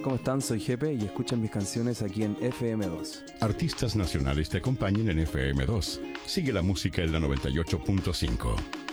¿cómo están? Soy Jepe y escuchan mis canciones aquí en FM2. Artistas nacionales te acompañan en FM2. Sigue la música en la 98.5.